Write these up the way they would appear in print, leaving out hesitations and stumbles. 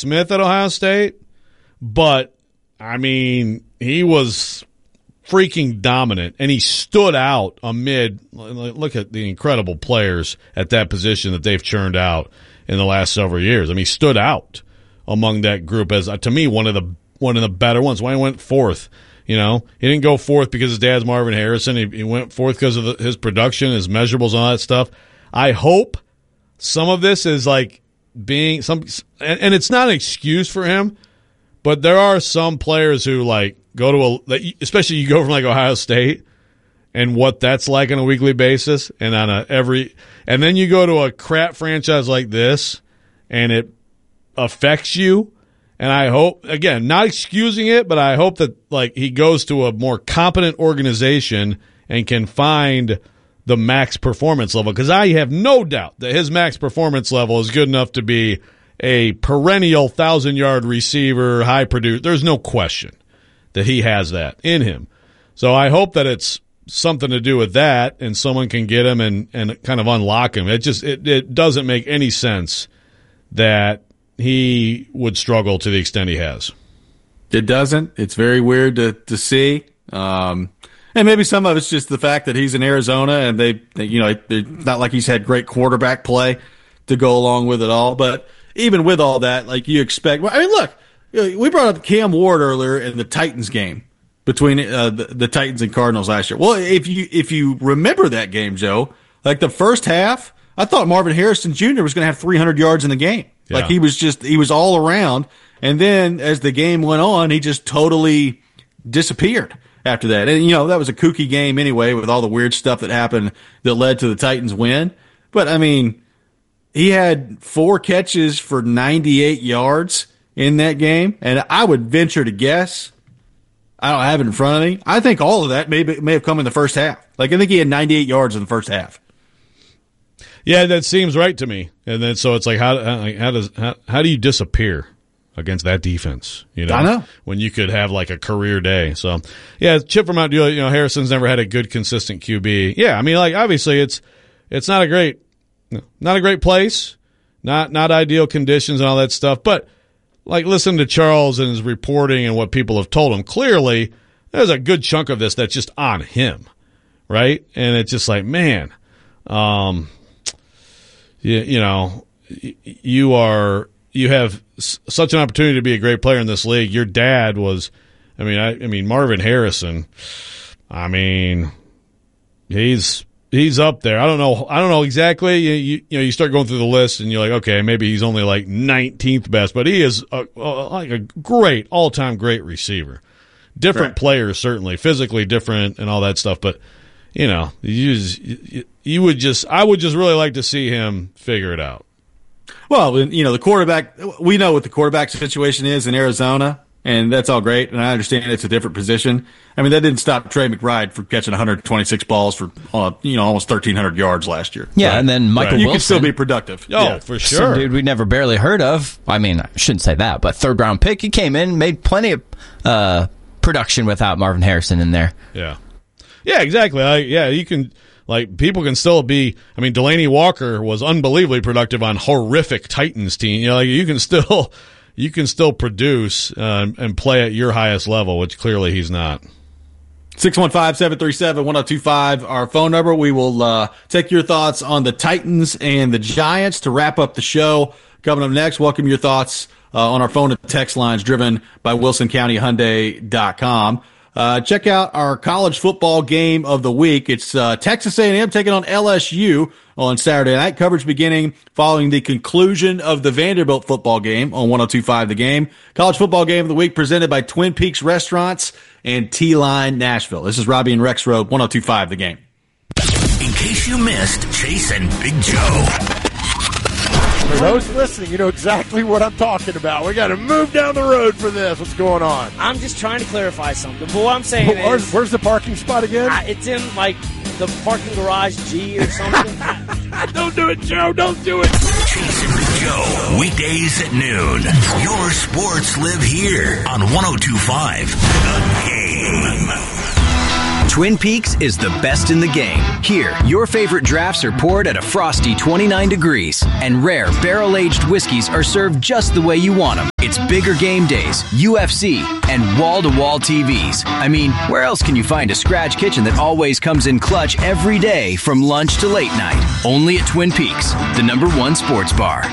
Smith at Ohio State, but, I mean, he was freaking dominant, and he stood out amid – look at the incredible players at that position that they've churned out in the last several years. I mean, he stood out among that group as, to me, one of the better ones. Why he went fourth, he didn't go fourth because his dad's Marvin Harrison. He went fourth because of his production, his measurables, and all that stuff. I hope some of this is like being some, and it's not an excuse for him, but there are some players who like go to especially you go from like Ohio State and what that's like on a weekly basis, and and then you go to a crap franchise like this, and it affects you. And I hope, again, not excusing it, but I hope that like he goes to a more competent organization and can find the max performance level, because I have no doubt that his max performance level is good enough to be a perennial 1,000-yard receiver, high producer. There's no question that he has that in him. So I hope that it's something to do with that, and someone can get him and kind of unlock him. It doesn't make any sense that he would struggle to the extent he has. It doesn't. It's very weird to see. And maybe some of it's just the fact that he's in Arizona, and they not like he's had great quarterback play to go along with it all. But even with all that, like you expect, I mean, look, we brought up Cam Ward earlier in the Titans game between the Titans and Cardinals last year. Well, if you remember that game, Joe, like the first half, I thought Marvin Harrison Jr. was going to have 300 yards in the game. Yeah. Like he was all around. And then as the game went on, he just totally disappeared after that. And, that was a kooky game anyway with all the weird stuff that happened that led to the Titans win. But, I mean, he had 4 catches for 98 yards in that game. And I would venture to guess, I don't have it in front of me, I think all of that may have come in the first half. Like, I think he had 98 yards in the first half. Yeah, that seems right to me. And then so it's like, how do you disappear against that defense? I know, when you could have like a career day. So yeah, Chip from Mount Dewey, Harrison's never had a good consistent QB. Yeah, I mean, like obviously it's not a great place, not ideal conditions and all that stuff. But like listen to Charles and his reporting and what people have told him. Clearly, there's a good chunk of this that's just on him, right? And it's just like, man. You have such an opportunity to be a great player in this league. Your dad was, I mean Marvin Harrison. I mean, he's up there. I don't know exactly. You start going through the list and you're like, okay, maybe he's only like 19th best, but he is like a great all-time great receiver. Different players certainly, physically different and all that stuff, but. I would just really like to see him figure it out. Well, the quarterback, we know what the quarterback situation is in Arizona, and that's all great, and I understand it's a different position. I mean, that didn't stop Trey McBride from catching 126 balls for, almost 1,300 yards last year. Yeah, right. And then Michael Wilson. You can still be productive. Oh, yeah. For sure. Some dude we never barely heard of. I mean, I shouldn't say that, but third-round pick. He came in, made plenty of production without Marvin Harrison in there. Yeah. Yeah, exactly. You can, people can still be, Delaney Walker was unbelievably productive on horrific Titans team. You can still produce and play at your highest level, which clearly he's not. 615-737-1025, our phone number. We will take your thoughts on the Titans and the Giants to wrap up the show. Coming up next, welcome your thoughts on our phone and text lines driven by WilsonCountyHyundai.com. Check out our college football game of the week. It's Texas A&M taking on LSU on Saturday night. Coverage beginning following the conclusion of the Vanderbilt football game on 102.5 The Game. College football game of the week presented by Twin Peaks Restaurants and T-Line Nashville. This is Robbie and Rex Road, 102.5 The Game. In case you missed Chase and Big Joe. For those listening, you know exactly what I'm talking about. We got to move down the road for this. What's going on? I'm just trying to clarify something. But what I'm saying is... Where's the parking spot again? It's in, the parking garage G or something. Don't do it, Joe. Don't do it. Chase and Big Joe, weekdays at noon. Your sports live here on 102.5 The Game. Twin Peaks is the best in the game. Here, your favorite drafts are poured at a frosty 29 degrees, and rare barrel-aged whiskeys are served just the way you want them. It's bigger game days, UFC, and wall-to-wall TVs. I mean, where else can you find a scratch kitchen that always comes in clutch every day from lunch to late night? Only at Twin Peaks, the #1 sports bar.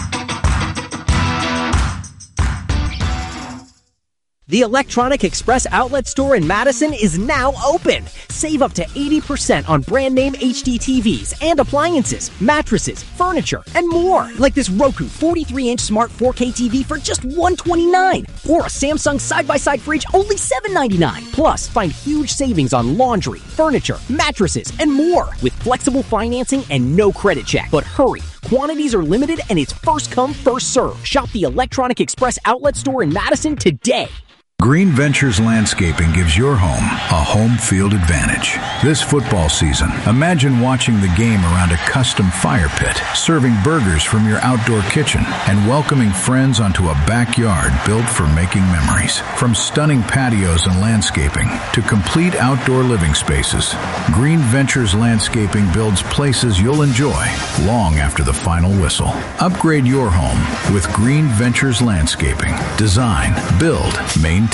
The Electronic Express outlet store in Madison is now open. Save up to 80% on brand name HD TVs and appliances, mattresses, furniture, and more. Like this Roku 43-inch smart 4K TV for just $129. Or a Samsung side-by-side fridge, only $799. Plus, find huge savings on laundry, furniture, mattresses, and more. With flexible financing and no credit check. But hurry, quantities are limited and it's first come, first serve. Shop the Electronic Express outlet store in Madison today. Green Ventures Landscaping gives your home a home field advantage. This football season, imagine watching the game around a custom fire pit, serving burgers from your outdoor kitchen, and welcoming friends onto a backyard built for making memories. From stunning patios and landscaping to complete outdoor living spaces, Green Ventures Landscaping builds places you'll enjoy long after the final whistle. Upgrade your home with Green Ventures Landscaping. Design, build, maintain.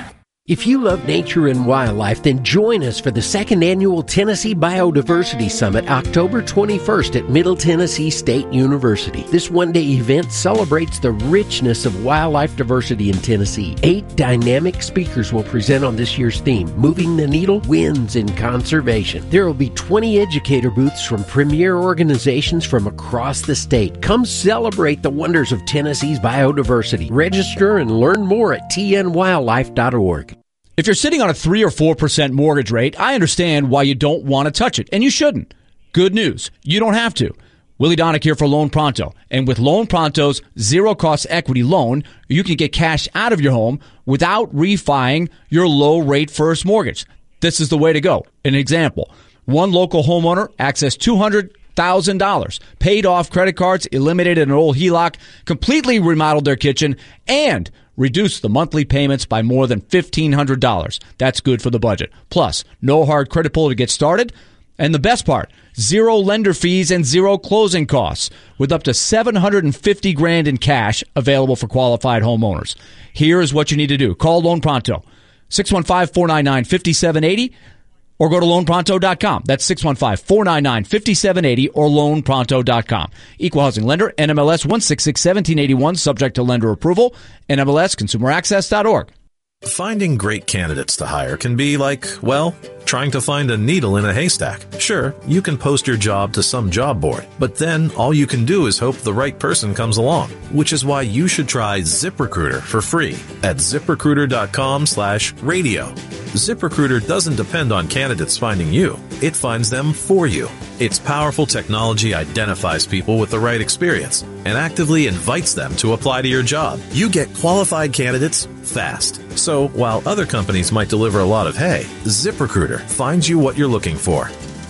If you love nature and wildlife, then join us for the second annual Tennessee Biodiversity Summit, October 21st at Middle Tennessee State University. This one-day event celebrates the richness of wildlife diversity in Tennessee. 8 dynamic speakers will present on this year's theme, Moving the Needle, Wins in Conservation. There will be 20 educator booths from premier organizations from across the state. Come celebrate the wonders of Tennessee's biodiversity. Register and learn more at tnwildlife.org. If you're sitting on a 3 or 4% mortgage rate, I understand why you don't want to touch it, and you shouldn't. Good news, you don't have to. Willie Donick here for Loan Pronto. And with Loan Pronto's zero-cost equity loan, you can get cash out of your home without refining your low-rate first mortgage. This is the way to go. An example, one local homeowner accessed $200,000, paid off credit cards, eliminated an old HELOC, completely remodeled their kitchen, and reduce the monthly payments by more than $1,500. That's good for the budget. Plus, no hard credit pull to get started. And the best part, zero lender fees and zero closing costs with up to $750,000 in cash available for qualified homeowners. Here is what you need to do. Call Loan Pronto, 615-499-5780, or go to loanpronto.com. That's 615-499-5780 or loanpronto.com. Equal housing lender, NMLS 1661781, subject to lender approval, NMLS consumeraccess.org. Finding great candidates to hire can be like, well, trying to find a needle in a haystack. Sure, you can post your job to some job board, but then all you can do is hope the right person comes along, which is why you should try ZipRecruiter for free at ZipRecruiter.com/radio. ZipRecruiter doesn't depend on candidates finding you. It finds them for you. Its powerful technology identifies people with the right experience and actively invites them to apply to your job. You get qualified candidates fast. So while other companies might deliver a lot of hay, ZipRecruiter finds you what you're looking for.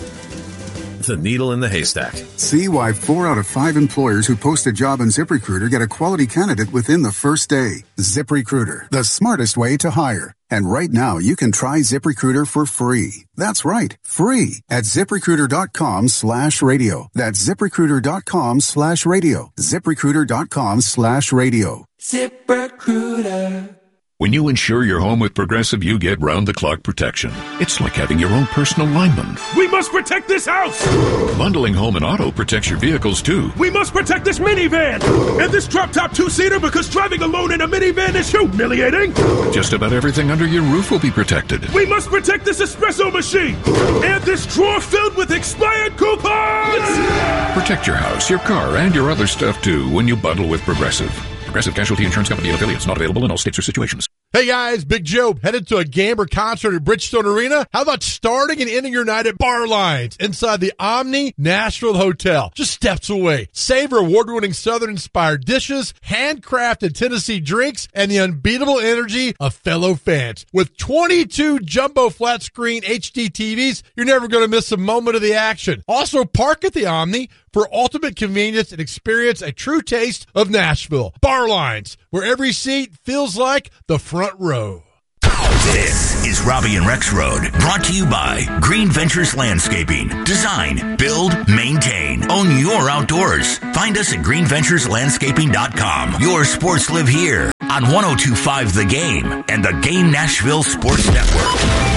The needle in the haystack. See why 4 out of 5 employers who post a job on ZipRecruiter get a quality candidate within the first day. ZipRecruiter, the smartest way to hire. And right now, you can try ZipRecruiter for free. That's right, free at ZipRecruiter.com/radio. That's ZipRecruiter.com/radio. ZipRecruiter.com/radio. ZipRecruiter. When you insure your home with Progressive, you get round-the-clock protection. It's like having your own personal lineman. We must protect this house! Bundling home and auto protects your vehicles, too. We must protect this minivan! And this drop-top 2-seater, because driving alone in a minivan is humiliating! Just about everything under your roof will be protected. We must protect this espresso machine! And this drawer filled with expired coupons! Protect your house, your car, and your other stuff, too, when you bundle with Progressive. Progressive Casualty Insurance Company and affiliates. Not available in all states or situations. Hey guys, Big Joe, headed to a game or concert at Bridgestone Arena? How about starting and ending your night at Bar Lines inside the Omni Nashville Hotel, just steps away? Savor award-winning Southern-inspired dishes, handcrafted Tennessee drinks, and the unbeatable energy of fellow fans. With 22 jumbo flat-screen HD TVs, you're never going to miss a moment of the action. Also, park at the Omni for ultimate convenience and experience a true taste of Nashville. Bar Lines, where every seat feels like the front row. This is Robbie and Rex Road, brought to you by Green Ventures Landscaping. Design, build, maintain, own your outdoors. Find us at greenventureslandscaping.com. Your sports live here on 102.5 The Game and the Game Nashville Sports Network.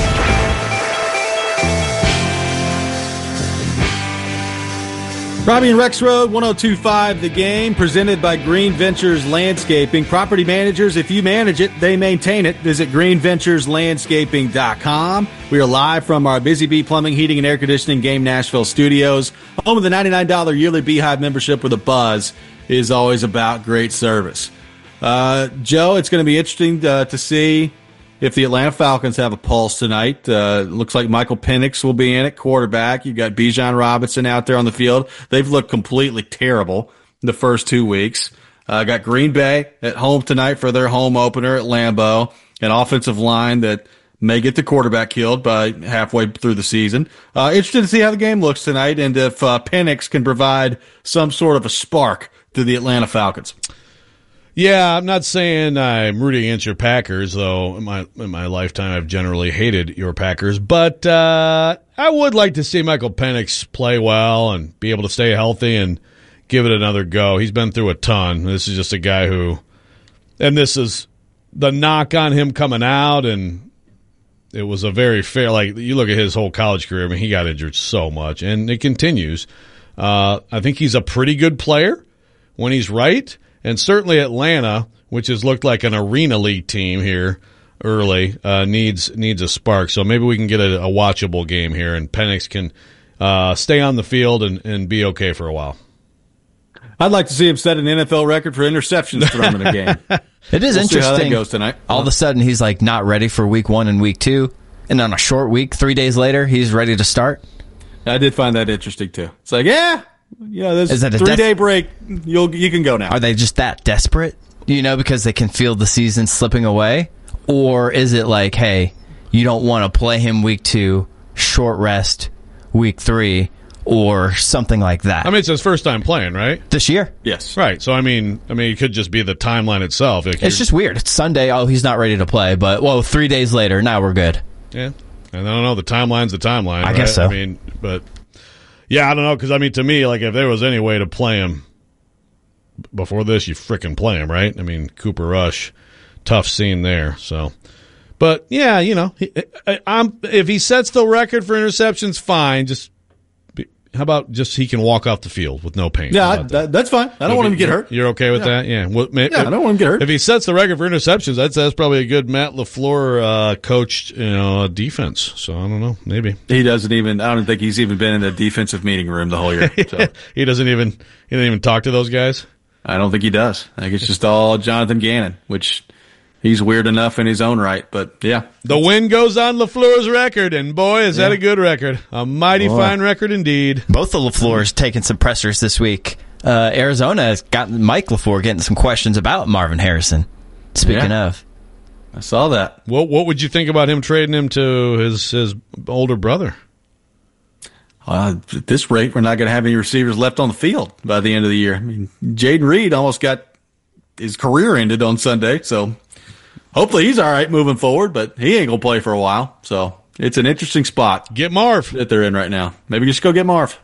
Robbie and Rex Road, 102.5 The Game, presented by Green Ventures Landscaping. Property managers, if you manage it, they maintain it. Visit greenventureslandscaping.com. We are live from our Busy Bee Plumbing, Heating, and Air Conditioning Game Nashville studios. Home of the $99 yearly Beehive membership with a buzz is always about great service. Joe, it's going to be interesting to see if the Atlanta Falcons have a pulse tonight. Looks like Michael Penix will be in at quarterback. You've got Bijan Robinson out there on the field. They've looked completely terrible in the first 2 weeks. Got Green Bay at home tonight for their home opener at Lambeau. An offensive line that may get the quarterback killed by halfway through the season. Interested to see how the game looks tonight and if Penix can provide some sort of a spark to the Atlanta Falcons. Yeah, I'm not saying I'm rooting against your Packers, though in my lifetime I've generally hated your Packers. But I would like to see Michael Penix play well and be able to stay healthy and give it another go. He's been through a ton. This is just a guy who – and this is the knock on him coming out, and it was a very fair – like, you look at his whole college career, I mean, he got injured so much, and it continues. I think he's a pretty good player when he's right. And certainly Atlanta, which has looked like an arena league team here early, needs a spark. So maybe we can get a watchable game here, and Penix can stay on the field and be okay for a while. I'd like to see him set an NFL record for interceptions thrown in a game. It is interesting. See how that goes tonight. All of a sudden, he's like not ready for week 1 and week 2, and on a short week, 3 days later, he's ready to start. I did find that interesting too. It's like, yeah. There's is that a 3-day break. You can go now. Are they just that desperate? Because they can feel the season slipping away? Or is it like, hey, you don't want to play him week 2, short rest week 3, or something like that? I mean, it's his first time playing, right? This year? Yes. Right. So, I mean, it could just be the timeline itself. It's just weird. It's Sunday. Oh, he's not ready to play. But, 3 days later, now we're good. Yeah. And I don't know. The timeline's the timeline. I guess so. I mean, but... Yeah, I don't know, because, to me, like, if there was any way to play him before this, you frickin' play him, right? I mean, Cooper Rush, tough scene there, so. But, yeah, if he sets the record for interceptions, fine. How about just he can walk off the field with no pain? Yeah, that's fine. I don't want him to get hurt. You're okay with that? Yeah. Well, I don't want him to get hurt. If he sets the record for interceptions, that's probably a good Matt LaFleur coached defense. So I don't know, maybe he doesn't even. I don't think he's even been in the defensive meeting room the whole year. So. He didn't even talk to those guys. I don't think he does. I think it's just all Jonathan Gannon, which. He's weird enough in his own right, but yeah. The win goes on LaFleur's record, and boy, is that a good record. A mighty fine record indeed. Both the LaFleurs taking some pressers this week. Arizona has gotten Mike LaFleur getting some questions about Marvin Harrison. Speaking of. I saw that. What would you think about him trading him to his older brother? At this rate, we're not going to have any receivers left on the field by the end of the year. I mean, Jaden Reed almost got his career ended on Sunday, so... Hopefully he's all right moving forward, but he ain't going to play for a while. So it's an interesting spot. Get Marv. That they're in right now. Maybe just go get Marv,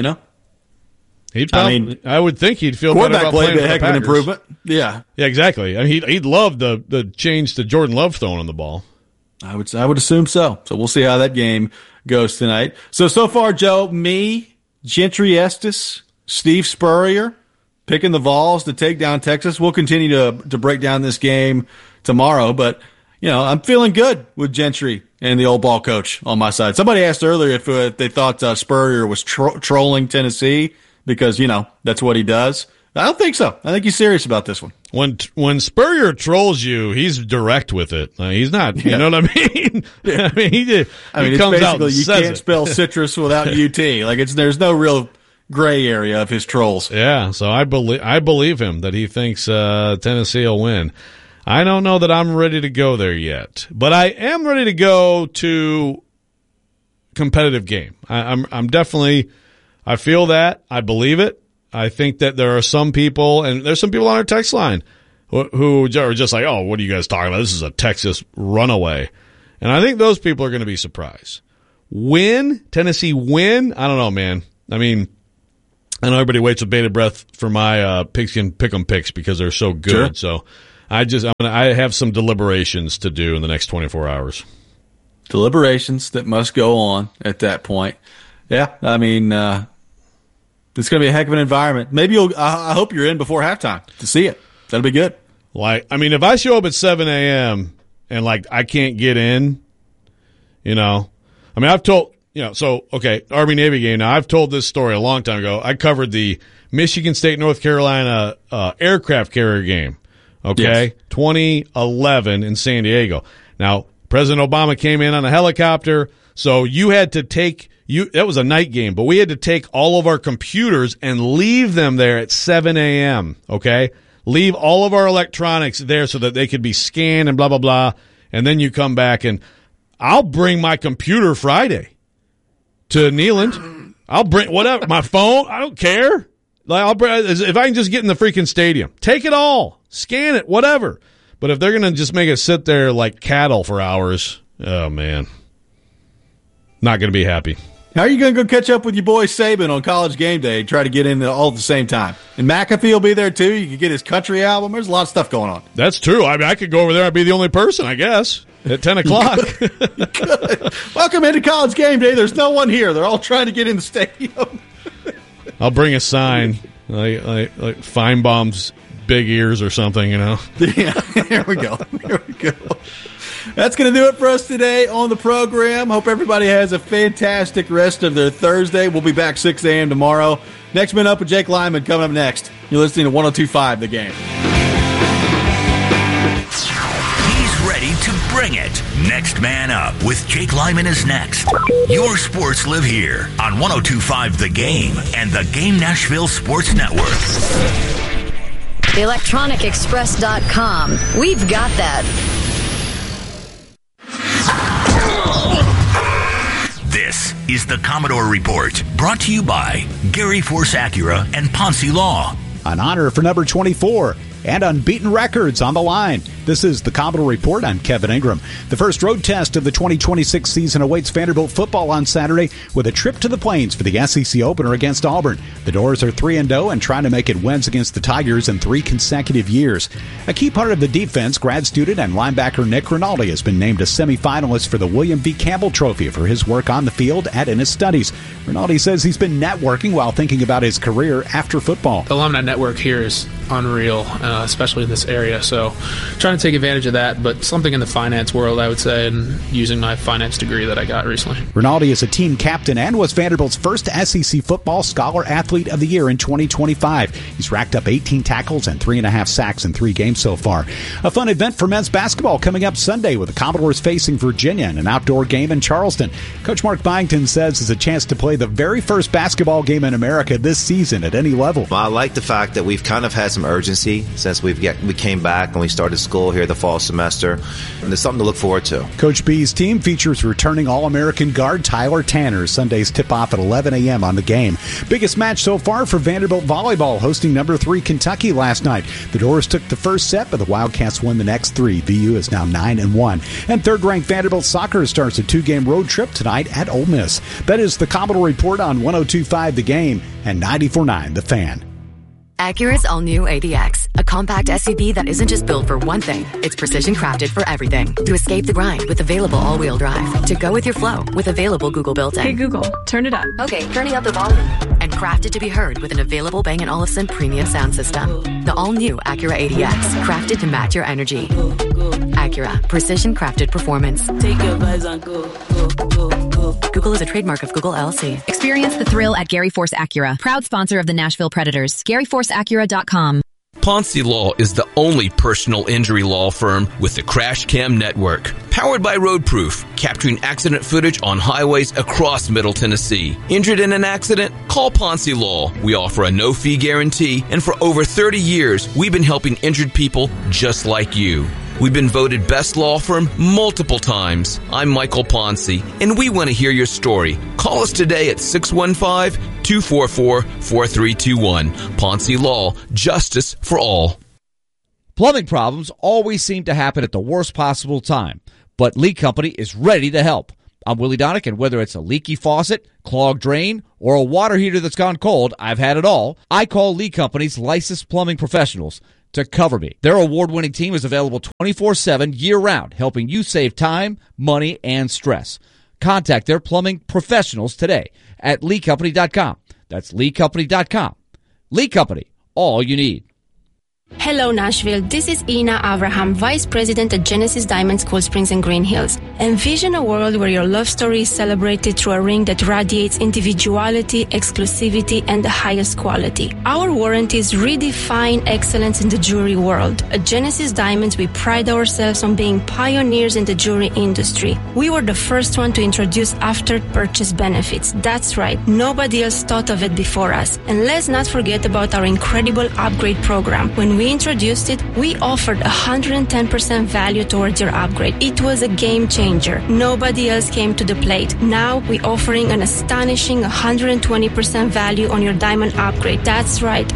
I would think he'd feel better about playing for the Packers. Quarterback played a heck of an improvement. Yeah. Yeah, exactly. I mean, he'd love the change to Jordan Love throwing on the ball. I would assume so. So we'll see how that game goes tonight. So far, Joe, me, Gentry Estes, Steve Spurrier, picking the Vols to take down Texas. We'll continue to break down this game tomorrow, but I'm feeling good with Gentry and the old ball coach on my side. Somebody asked earlier if they thought Spurrier was trolling Tennessee because that's what he does. I don't think so. I think he's serious about this one. When Spurrier trolls you, he's direct with it. He's not. You know what I mean? He comes out and you can't spell citrus without UT. Like there's no real gray area of his trolls. Yeah, so I believe him that he thinks Tennessee will win. I don't know that I'm ready to go there yet, but I am ready to go to competitive game. I'm definitely, I feel that. I believe it. I think that there are some people, and there's some people on our text line who are just like, oh, what are you guys talking about? This is a Texas runaway. And I think those people are going to be surprised. Tennessee win? I don't know, man. I mean, I know everybody waits with bated breath for my pigskin pick'em picks because they're so good. Sure. So I have some deliberations to do in the next 24 hours. Deliberations that must go on at that point. Yeah, I mean, it's going to be a heck of an environment. Maybe I hope you're in before halftime to see it. That'll be good. Like, I mean, if I show up at 7 a.m. and, like, I can't get in, you know, I mean, I've told, you know, so, okay, Army-Navy game. Now, I've told this story a long time ago. I covered the Michigan State, North Carolina aircraft carrier game, okay, yes. 2011 in San Diego. Now, President Obama came in on a helicopter, so you had to take that was a night game, but we had to take all of our computers and leave them there at 7 a.m., okay? Leave all of our electronics there so that they could be scanned and blah, blah, blah, and then you come back, and I'll bring my computer Friday to Neyland. I'll bring whatever, my phone, I don't care. Like, if I can just get in the freaking stadium. Take it all. Scan it, whatever. But if they're going to just make us sit there like cattle for hours, oh, man. Not going to be happy. How are you going to go catch up with your boy Saban on College Game Day and try to get in all at the same time? And McAfee will be there, too. You can get his country album. There's a lot of stuff going on. That's true. I mean, I could go over there and be the only person, I guess, at 10 o'clock. You could. Welcome into College Game Day. There's no one here. They're all trying to get in the stadium. I'll bring a sign, like Feinbaum's big ears or something, you know. Yeah, here we go. Here we go. That's going to do it for us today on the program. Hope everybody has a fantastic rest of their Thursday. We'll be back 6 a.m. tomorrow. Next Man Up with Jake Lyman coming up next. You're listening to 102.5 The Game. He's ready to bring it. Next Man Up with Jake Lyman is next. Your sports live here on 102.5 The Game and the Game Nashville Sports Network. ElectronicExpress.com. We've got that. This is the Commodore Report, brought to you by Gary Force Acura and Ponce Law. An honor for number 24 and unbeaten records on the line. This is the Commodore Report. I'm Kevin Ingram. The first road test of the 2026 season awaits Vanderbilt football on Saturday with a trip to the Plains for the SEC opener against Auburn. The Doors are 3-0 and trying to make it wins against the Tigers in 3 consecutive years. A key part of the defense, grad student and linebacker Nick Rinaldi has been named a semifinalist for the William V. Campbell Trophy for his work on the field and in his studies. Rinaldi says he's been networking while thinking about his career after football. The alumni network here is unreal, especially in this area. So trying to take advantage of that, but something in the finance world, I would say, and using my finance degree that I got recently. Rinaldi is a team captain and was Vanderbilt's first SEC football Scholar Athlete of the Year in 2025. He's racked up 18 tackles and 3.5 sacks in 3 games so far. A fun event for men's basketball coming up Sunday with the Commodores facing Virginia in an outdoor game in Charleston. Coach Mark Byington says it's a chance to play the very first basketball game in America this season at any level. I like the fact that we've kind of had some urgency since we came back and we started school here the fall semester, and there's something to look forward to. Coach B's team features returning All-American guard Tyler Tanner. Sunday's tip-off at 11 a.m. on The Game. Biggest match so far for Vanderbilt volleyball, hosting number 3 Kentucky last night. The Doors took the first set, but the Wildcats won the next 3. VU is now 9-1. And third-ranked Vanderbilt soccer starts a 2-game road trip tonight at Ole Miss. That is the Commodore Report on 102.5 The Game and 94.9 The Fan. Acura's all-new ADX, a compact SUV that isn't just built for one thing. It's precision-crafted for everything. To escape the grind with available all-wheel drive. To go with your flow with available Google built-in. Hey Google, turn it up. Okay, turning up the volume. And crafted to be heard with an available Bang & Olufsen premium sound system. The all-new Acura ADX, crafted to match your energy. Acura, precision-crafted performance. Take your vibes on go, go, go, go. Google is a trademark of Google LLC. Experience the thrill at Gary Force Acura, proud sponsor of the Nashville Predators. GaryForceAcura.com. Ponce Law is the only personal injury law firm with the Crash Cam Network. Powered by Roadproof, capturing accident footage on highways across Middle Tennessee. Injured in an accident? Call Ponce Law. We offer a no-fee guarantee, and for over 30 years, we've been helping injured people just like you. We've been voted best law firm multiple times. I'm Michael Ponce, and we want to hear your story. Call us today at 615-244-4321. Ponce Law, justice for all. Plumbing problems always seem to happen at the worst possible time, but Lee Company is ready to help. I'm Willie Donick, and whether it's a leaky faucet, clogged drain, or a water heater that's gone cold, I've had it all. I call Lee Company's licensed plumbing professionals. to Cover Me. Their award-winning team is available 24/7 year-round, helping you save time, money, and stress. Contact their plumbing professionals today at LeeCompany.com. That's LeeCompany.com. Lee Company, all you need. Hello, Nashville. This is Ina Abraham, Vice President at Genesis Diamonds Cool Springs and Green Hills. Envision a world where your love story is celebrated through a ring that radiates individuality, exclusivity, and the highest quality. Our warranties redefine excellence in the jewelry world. At Genesis Diamonds, we pride ourselves on being pioneers in the jewelry industry. We were the first one to introduce after-purchase benefits. That's right. Nobody else thought of it before us. And let's not forget about our incredible upgrade program. When we introduced it, we offered 110% value towards your upgrade. It was a game changer. Nobody else came to the plate. Now we're offering an astonishing 120% value on your diamond upgrade. That's right,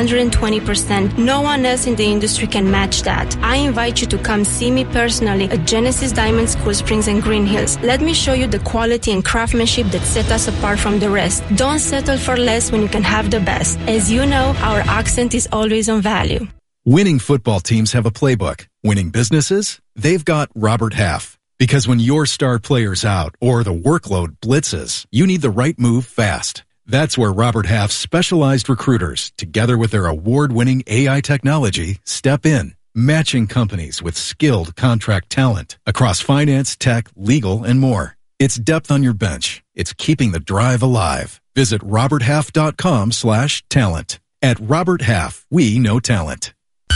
120%. No one else in the industry can match that. I invite you to come see me personally at Genesis Diamonds Cool Springs and Green Hills. Let me show you the quality and craftsmanship that set us apart from the rest. Don't settle for less when you can have the best. As you know, our accent is always on value. Winning football teams have a playbook. Winning businesses? They've got Robert Half. Because when your star player's out or the workload blitzes, you need the right move fast. That's where Robert Half's specialized recruiters, together with their award-winning AI technology, step in, matching companies with skilled contract talent across finance, tech, legal, and more. It's depth on your bench. It's keeping the drive alive. Visit roberthalf.com/talent. At Robert Half, we know talent.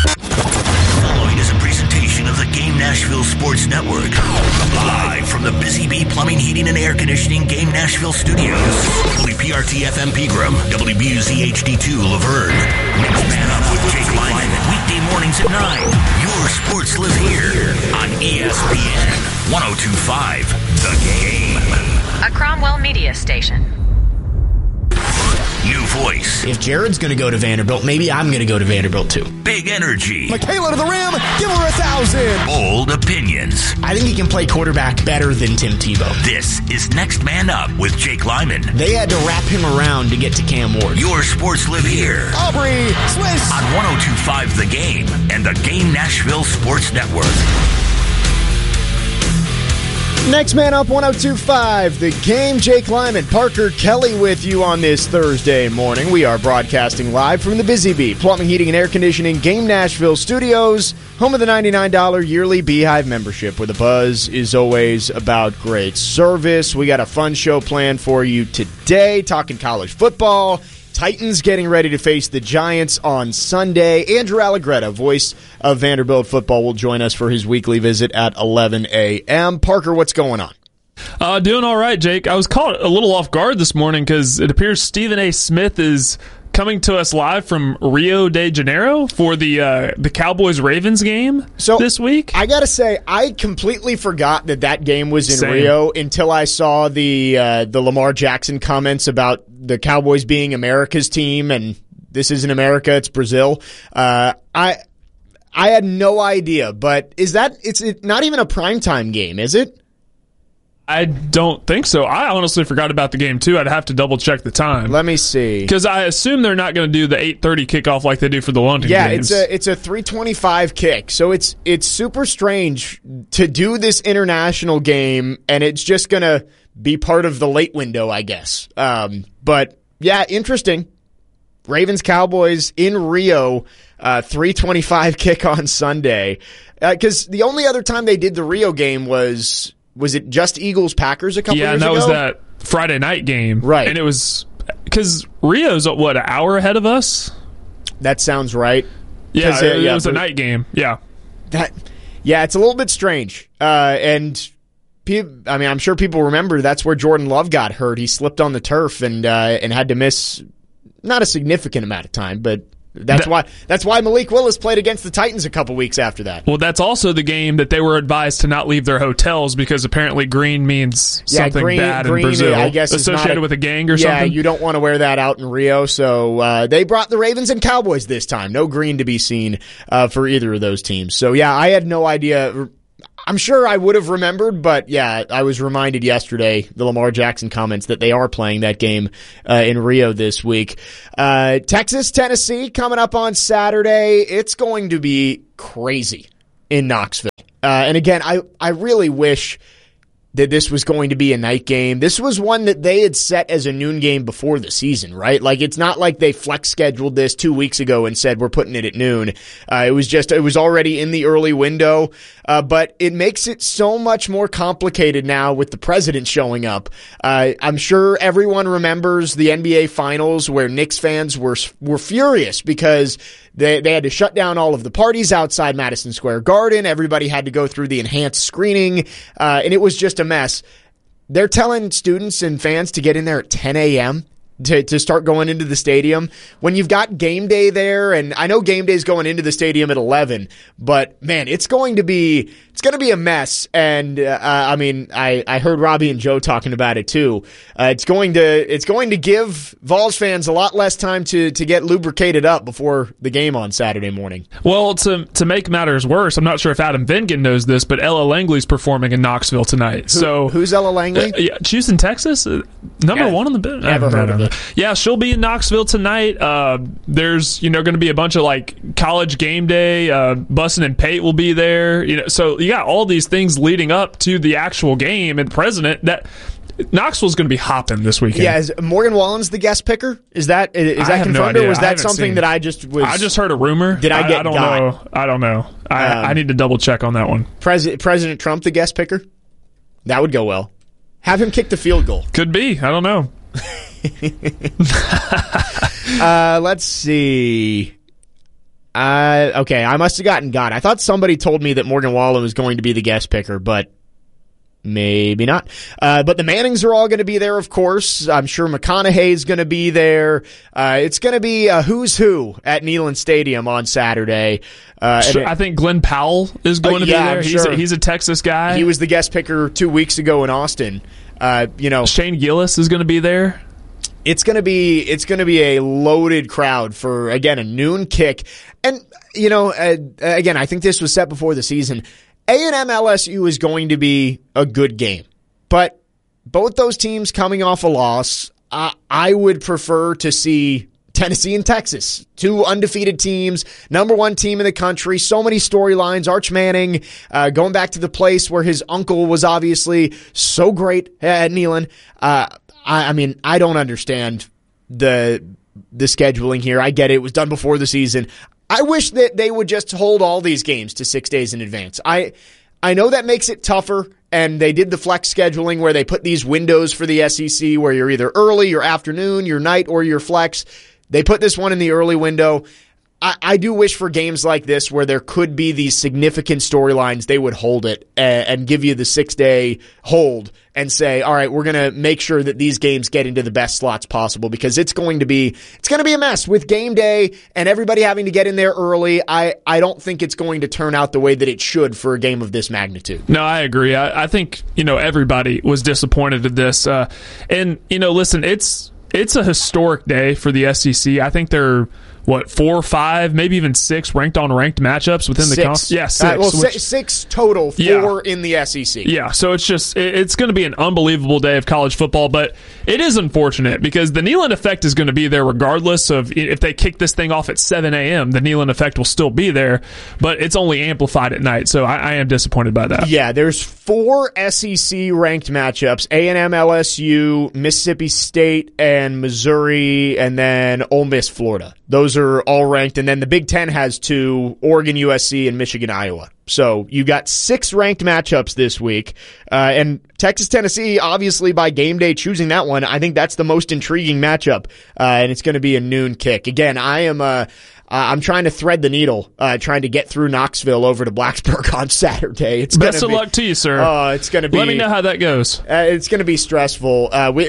Following is a presentation of the Game Nashville Sports Network. Live from the Busy Bee Plumbing, Heating, and Air Conditioning Game Nashville Studios. WPRT FM Pegram, WBUZ HD2 Laverne. Next Man Up with Jake Lyman. Weekday mornings at 9. Your sports live here on ESPN 102.5 The Game. A Cromwell Media Station. New voice. If Jared's going to go to Vanderbilt, maybe I'm going to go to Vanderbilt too. Big energy. Michaela to the rim. Give her 1,000. Bold opinions. I think he can play quarterback better than Tim Tebow. This is Next Man Up with Jake Lyman. They had to wrap him around to get to Cam Ward. Your sports live here. Aubrey Swiss. On 102.5 The Game and the Game Nashville Sports Network. Next Man Up 102.5 The Game. Jake Lyman, Parker Kelly with you on this Thursday morning. We are broadcasting live from the Busy Bee Plumbing, Heating, and Air Conditioning Game Nashville Studios, home of the $99 yearly Beehive membership, where the buzz is always about great service. We got a fun show planned for you today, talking college football. Titans getting ready to face the Giants on Sunday. Andrew Allegretta, voice of Vanderbilt football, will join us for his weekly visit at 11 a.m. Parker, what's going on? Doing all right, Jake. I was caught a little off guard this morning because it appears Stephen A. Smith is coming to us live from Rio de Janeiro for the Cowboys-Ravens game this week. I got to say, I completely forgot that game was in Same. Rio until I saw the Lamar Jackson comments about the Cowboys being America's team, and this isn't America, it's Brazil. I had no idea, but it's not even a primetime game, is it? I don't think so. I honestly forgot about the game, too. I'd have to double-check the time. Let me see. Because I assume they're not going to do the 8:30 kickoff like they do for the London games. Yeah, it's a 3:25 kick. So it's super strange to do this international game, and it's just going to be part of the late window, I guess. But, yeah, interesting. Ravens-Cowboys in Rio, 3:25 kick on Sunday. Because the only other time they did the Rio game was it just Eagles-Packers a couple years ago? Yeah, and that was that Friday night game. Right. And it was – because Rio's, an hour ahead of us? That sounds right. Yeah, it was a night game. Yeah. It's a little bit strange. And I'm sure people remember that's where Jordan Love got hurt. He slipped on the turf and had to miss not a significant amount of time, but that's why Malik Willis played against the Titans a couple weeks after that. Well, that's also the game that they were advised to not leave their hotels because apparently green means something bad in Brazil. I guess associated with a gang or something. Yeah, you don't want to wear that out in Rio. So they brought the Ravens and Cowboys this time. No green to be seen for either of those teams. So yeah, I had no idea. I'm sure I would have remembered, but yeah, I was reminded yesterday, the Lamar Jackson comments, that they are playing that game in Rio this week. Texas, Tennessee coming up on Saturday. It's going to be crazy in Knoxville. And again, I really wish that this was going to be a night game. This was one that they had set as a noon game before the season, right? Like, it's not like they flex scheduled this 2 weeks ago and said, we're putting it at noon. It was already in the early window. But it makes it so much more complicated now with the president showing up. I'm sure everyone remembers the NBA Finals where Knicks fans were furious because they had to shut down all of the parties outside Madison Square Garden. Everybody had to go through the enhanced screening, and it was just a mess. They're telling students and fans to get in there at 10 a.m. to start going into the stadium. When you've got game day there, and I know game day's going into the stadium at 11, but man, it's going to be a mess. And I heard Robbie and Joe talking about it too. It's going to give Vols fans a lot less time to get lubricated up before the game on Saturday morning. Well, to make matters worse, I'm not sure if Adam Vingan knows this, but Ella Langley's performing in Knoxville tonight. Who's Ella Langley? Houston, Texas, number one on the bit. Never heard of it. Yeah, she'll be in Knoxville tonight. There's going to be a bunch of like college game day. Bussin' and Pate will be there. So you got all these things leading up to the actual game. And President, that Knoxville's going to be hopping this weekend. Yeah, is Morgan Wallen's the guest picker? Is that confirmed, or was that something that I just heard a rumor? Did I get? I don't know. I don't know. I need to double check on that one. President Trump the guest picker? That would go well. Have him kick the field goal. Could be. I don't know. Let's see. Okay, I must have gotten got. I thought somebody told me that Morgan Wallen was going to be the guest picker, but maybe not. But the Mannings are all going to be there, of course. I'm sure McConaughey's going to be there. It's going to be a who's who at Neyland Stadium on Saturday. I think Glenn Powell is going to be there. He's a Texas guy. He was the guest picker 2 weeks ago in Austin. Shane Gillis is going to be there. It's going to be a loaded crowd for, again, a noon kick. And, again, I think this was set before the season. A&M LSU is going to be a good game. But both those teams coming off a loss, I would prefer to see Tennessee and Texas, two undefeated teams, number one team in the country, so many storylines. Arch Manning going back to the place where his uncle was obviously so great at Neyland. I don't understand the scheduling here. I get it. It was done before the season. I wish that they would just hold all these games to 6 days in advance. I know that makes it tougher, and they did the flex scheduling where they put these windows for the SEC where you're either early, your afternoon, your night, or your flex. They put this one in the early window. I do wish for games like this where there could be these significant storylines, they would hold it and give you the 6 day hold and say, all right, we're going to make sure that these games get into the best slots possible, because it's going to be a mess with game day and everybody having to get in there early. I don't think it's going to turn out the way that it should for a game of this magnitude. No, I agree. I think, everybody was disappointed at this. Listen, it's a historic day for the SEC. I think they're 4 or 5, maybe even 6 ranked matchups within the conference. Yeah, 6. 6 total, 4 in the SEC. Yeah, so it's going to be an unbelievable day of college football, but it is unfortunate because the Neyland effect is going to be there regardless of if they kick this thing off at 7 a.m., the Neyland effect will still be there, but it's only amplified at night, so I am disappointed by that. Yeah, there's 4 SEC ranked matchups, A&M, LSU, Mississippi State, and Missouri, and then Ole Miss, Florida. Those are all ranked, and then the Big Ten has 2, Oregon, USC, and Michigan, Iowa. So you got 6 ranked matchups this week, and Texas, Tennessee, obviously by game day choosing that one, I think that's the most intriguing matchup, and it's going to be a noon kick. Again, I'm trying to thread the needle, trying to get through Knoxville over to Blacksburg on Saturday. Best of luck to you, sir. It's going to be. Let me know how that goes. It's going to be stressful.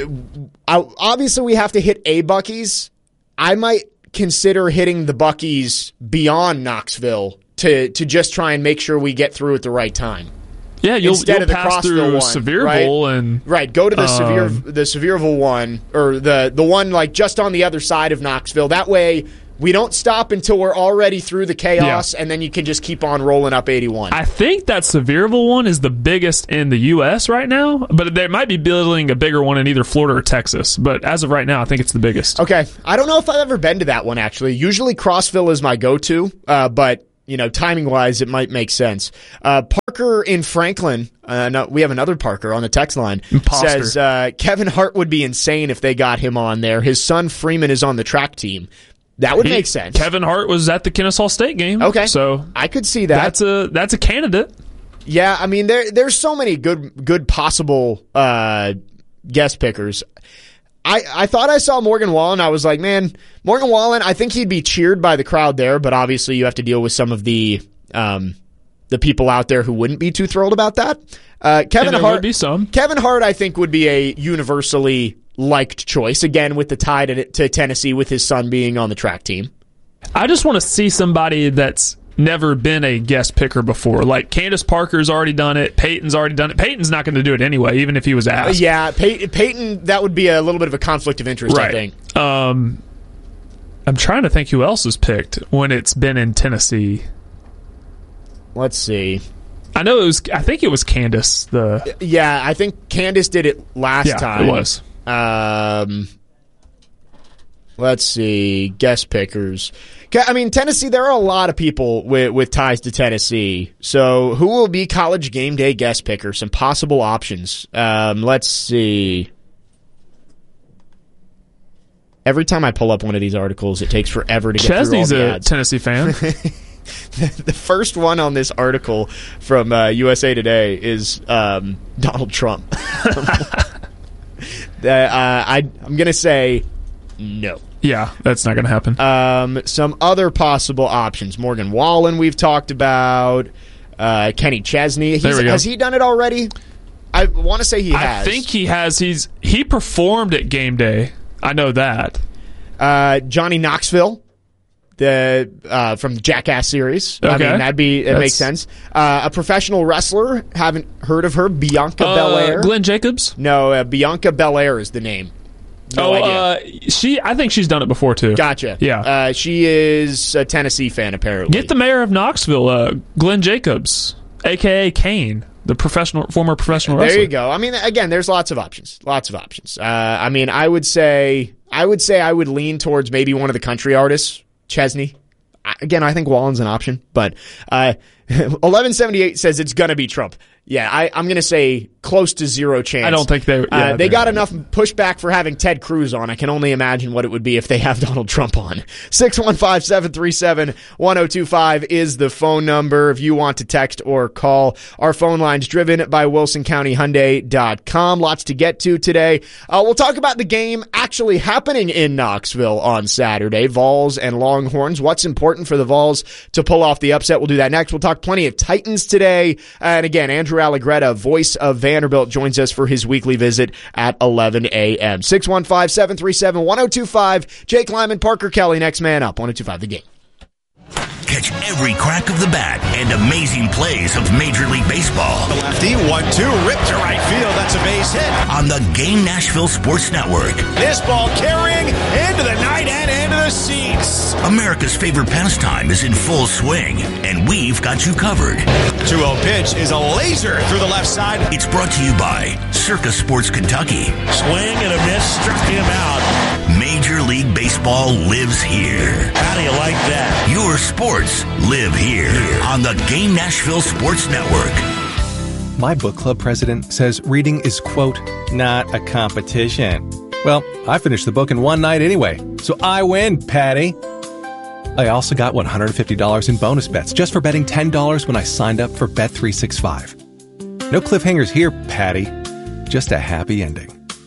Obviously, we have to hit a Buc-ee's. I might consider hitting the Buc-ee's beyond Knoxville to just try and make sure we get through at the right time. Yeah, you'll pass through Sevierville, right. Go to the Sevierville one, or the one like just on the other side of Knoxville. That way, We don't stop until we're already through the chaos, and then you can just keep on rolling up 81. I think that Sevierville one is the biggest in the U.S. right now, but they might be building a bigger one in either Florida or Texas. But as of right now, I think it's the biggest. Okay. I don't know if I've ever been to that one, actually. Usually Crossville is my go-to, but timing-wise, it might make sense. Parker in Franklin, no, we have another Parker on the text line, says Kevin Hart would be insane if they got him on there. His son Freeman is on the track team. That would make sense. Kevin Hart was at the Kennesaw State game. Okay. So I could see that. That's a candidate. Yeah, I mean, there's so many good possible guest pickers. I thought I saw Morgan Wallen. I was like, man, Morgan Wallen, I think he'd be cheered by the crowd there, but obviously you have to deal with some of the people out there who wouldn't be too thrilled about that. Kevin Hart would be some. Kevin Hart, I think, would be a universally liked choice, again, with the tie to Tennessee with his son being on the track team. I just want to see somebody that's never been a guest picker before. Like Candace Parker's already done it. Peyton's already done it. Peyton's not going to do it anyway, even if he was asked. Yeah, Peyton, that would be a little bit of a conflict of interest, right. I think. I'm trying to think who else was picked when it's been in Tennessee. Let's see. I think it was Candace. Yeah, I think Candace did it last time. It was. Let's see. Guest pickers. I mean, Tennessee, there are a lot of people with ties to Tennessee. So who will be College Game Day guest picker? Some possible options. Let's see. Every time I pull up one of these articles, it takes forever to get Chesney's through all the a ads. Tennessee fan. The first one on this article from USA Today is Donald Trump. I'm going to say no. Yeah, that's not going to happen. Some other possible options. Morgan Wallen we've talked about. Kenny Chesney. Has he done it already? I want to say he has. I think he has. He performed at Game Day. I know that. Johnny Knoxville. From the Jackass series. Okay. I mean, that makes sense. A professional wrestler, haven't heard of her, Bianca Belair. Glenn Jacobs? No, Bianca Belair is the name. No idea. I think she's done it before too. Gotcha. Yeah. She is a Tennessee fan, apparently. Get the mayor of Knoxville, Glenn Jacobs, a.k.a. Kane, the former professional wrestler. There you go. I mean, again, there's lots of options. I mean, I would say I would lean towards maybe one of the country artists, Chesney. Again, I think Wallen's an option, but 1178 says it's going to be Trump. Yeah, I'm going to say close to zero chance. I don't think they got enough pushback for having Ted Cruz on. I can only imagine what it would be if they have Donald Trump on. 615-737-1025 is the phone number if you want to text or call. Our phone line's driven by WilsonCountyHyundai.com. Lots to get to today. We'll talk about the game actually happening in Knoxville on Saturday. Vols and Longhorns. What's important for the Vols to pull off the upset? We'll do that next. We'll talk plenty of Titans today. And again, Andrew Allegretta, voice of Vanderbilt, joins us for his weekly visit at 11 a.m. 615-737-1025. Jake Lyman, Parker Kelly, next man up. 1025 The Game. Catch every crack of the bat and amazing plays of Major League Baseball. The lefty, 1-2, ripped to right field. That's a base hit. On the Game Nashville Sports Network. This ball carrying into the night and into the seats. America's favorite pastime is in full swing, and we've got you covered. 2-0 pitch is a laser through the left side. It's brought to you by Circa Sports Kentucky. Swing and a miss, struck him out. Major League Baseball lives here. How do you like that? Your sports live here on the Game Nashville Sports Network. My book club president says reading is, quote, not a competition. Well, I finished the book in one night anyway, so I win, Patty. I also got $150 in bonus bets just for betting $10 when I signed up for Bet365. No cliffhangers here, Patty. Just a happy ending.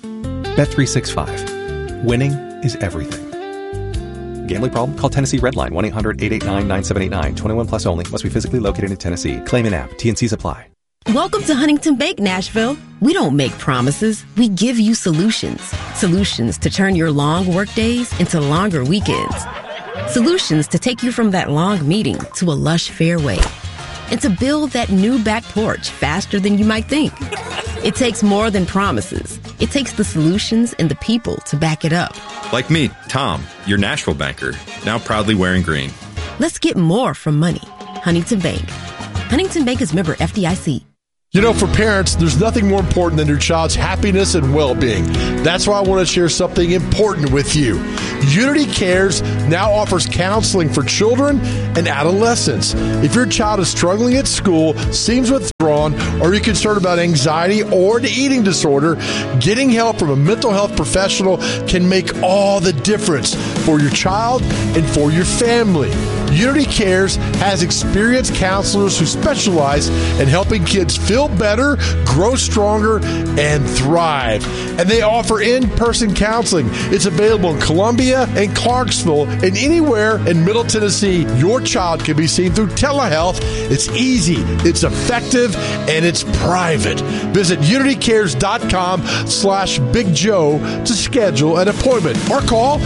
Bet365. Winning is everything. Gambling problem? Call Tennessee Redline 1-800-889-9789. 21 plus only. Must be physically located in Tennessee. Claim in app. T&Cs apply. Welcome to Huntington Bake, Nashville. We don't make promises. We give you solutions. Solutions to turn your long work days into longer weekends. Solutions to take you from that long meeting to a lush fairway. And to build that new back porch faster than you might think. It takes more than promises. It takes the solutions and the people to back it up. Like me, Tom, your Nashville banker, now proudly wearing green. Let's get more from money. Huntington Bank. Huntington Bank is member FDIC. You know, for parents, there's nothing more important than your child's happiness and well-being. That's why I want to share something important with you. Unity Cares now offers counseling for children and adolescents. If your child is struggling at school, seems withdrawn, or you're concerned about anxiety or an eating disorder, getting help from a mental health professional can make all the difference for your child and for your family. Unity Cares has experienced counselors who specialize in helping kids feel better, grow stronger, and thrive. And they offer in-person counseling. It's available in Columbia and Clarksville and anywhere in Middle Tennessee. Your child can be seen through telehealth. It's easy, it's effective, and it's private. Visit unitycares.com/Big Joe to schedule an appointment or call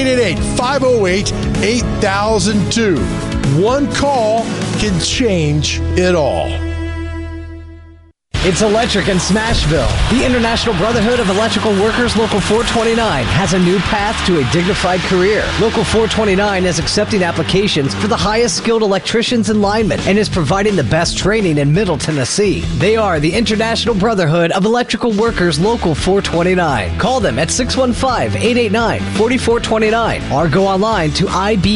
888-508-8002. One call can change it all. It's electric in Smashville. The International Brotherhood of Electrical Workers Local 429 has a new path to a dignified career. Local 429 is accepting applications for the highest skilled electricians and linemen and is providing the best training in Middle Tennessee. They are the International Brotherhood of Electrical Workers Local 429. Call them at 615-889-4429 or go online to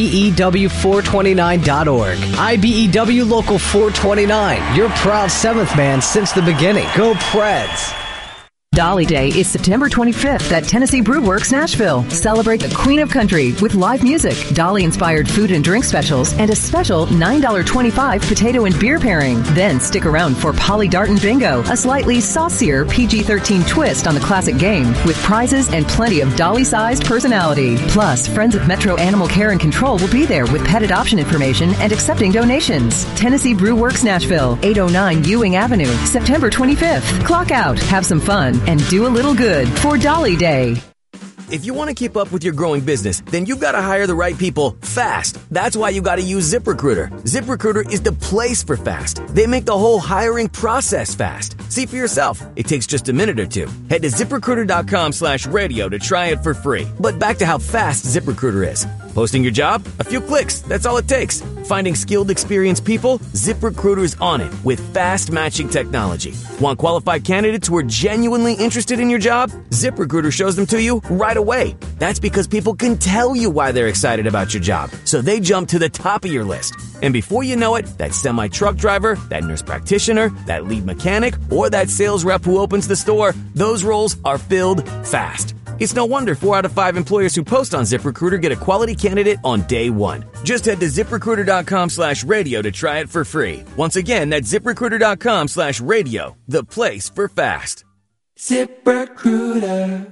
IBEW429.org. IBEW Local 429, your proud seventh man since the beginning. Go Preds. Dolly Day is September 25th at Tennessee Brew Works, Nashville. Celebrate the Queen of Country with live music, Dolly-inspired food and drink specials, and a special $9.25 potato and beer pairing. Then stick around for Polly Darton Bingo, a slightly saucier PG-13 twist on the classic game, with prizes and plenty of Dolly-sized personality. Plus, Friends of Metro Animal Care and Control will be there with pet adoption information and accepting donations. Tennessee Brew Works, Nashville, 809 Ewing Avenue, September 25th. Clock out, have some fun, and do a little good for Dolly Day. If you want to keep up with your growing business, then you've got to hire the right people fast. That's why you got to use ZipRecruiter. ZipRecruiter is the place for fast. They make the whole hiring process fast. See for yourself. It takes just a minute or two. Head to ZipRecruiter.com/radio to try it for free. But back to how fast ZipRecruiter is. Posting your job? A few clicks. That's all it takes. Finding skilled, experienced people? ZipRecruiter's on it with fast matching technology. Want qualified candidates who are genuinely interested in your job? ZipRecruiter shows them to you right away. That's because people can tell you why they're excited about your job, so they jump to the top of your list. And before you know it, that semi-truck driver, that nurse practitioner, that lead mechanic, or that sales rep who opens the store, those roles are filled fast. It's no wonder 4 out of 5 employers who post on ZipRecruiter get a quality candidate on day one. Just head to ZipRecruiter.com/radio to try it for free. Once again, that's ZipRecruiter.com/radio, the place for fast. ZipRecruiter.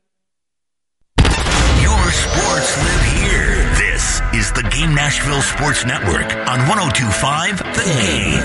Your sports live here. This is the Game Nashville Sports Network on 102.5 The Game.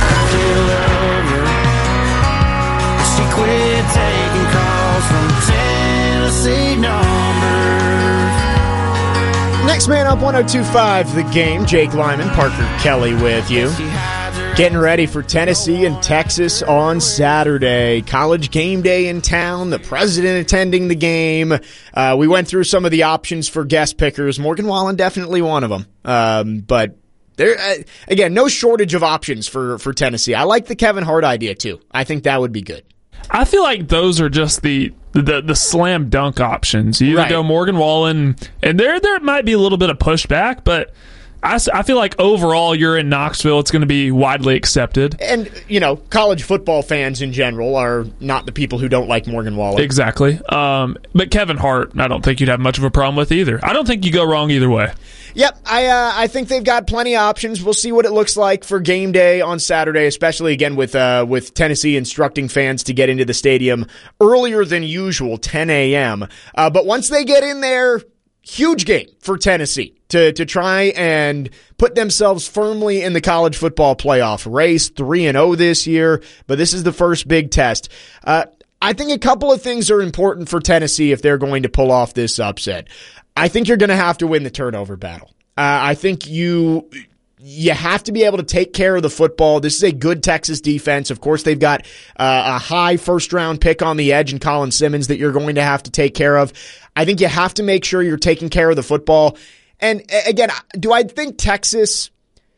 She quit taking calls from Tennessee numbers. Next man up, 102.5 The Game. Jake Lyman, Parker Kelly with you. Getting ready for Tennessee and Texas on Saturday. College game day in town. The president attending the game. We went through some of the options for guest pickers. Morgan Wallen definitely one of them. But there, again, no shortage of options for Tennessee. I like the Kevin Hart idea too. I think that would be good. I feel like those are just the slam dunk options. You either go Morgan Wallen, and there might be a little bit of pushback, but I feel like overall you're in Knoxville, it's going to be widely accepted. And, you know, college football fans in general are not the people who don't like Morgan Wallen. Exactly. But Kevin Hart, I don't think you'd have much of a problem with either. I don't think you go wrong either way. Yep, I think they've got plenty of options. We'll see what it looks like for game day on Saturday, especially again with Tennessee instructing fans to get into the stadium earlier than usual, 10 a.m. But once they get in there, huge game for Tennessee to try and put themselves firmly in the college football playoff race. 3-0 this year, but this is the first big test. I think a couple of things are important for Tennessee if they're going to pull off this upset. I think you're going to have to win the turnover battle. I think you You have to be able to take care of the football. This is a good Texas defense. Of course, they've got a high first-round pick on the edge in Colin Simmons that you're going to have to take care of. I think you have to make sure you're taking care of the football. And again, do I think Texas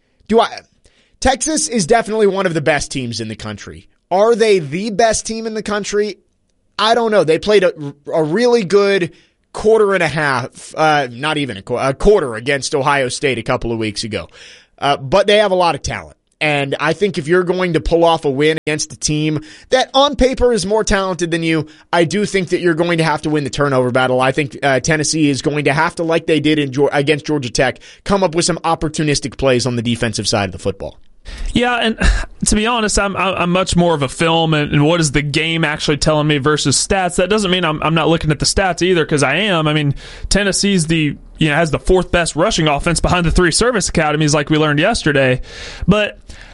is definitely one of the best teams in the country. Are they the best team in the country? I don't know. They played a really good quarter and a half, not even a quarter against Ohio State a couple of weeks ago. But they have a lot of talent. And I think if you're going to pull off a win against a team that on paper is more talented than you, I do think that you're going to have to win the turnover battle. I think Tennessee is going to have to, like they did against Georgia Tech, come up with some opportunistic plays on the defensive side of the football. Yeah, and to be honest, I'm much more of a film and what is the game actually telling me versus stats. That doesn't mean I'm not looking at the stats either, because I am. I mean, Tennessee's has the fourth best rushing offense behind the three service academies, like we learned yesterday. But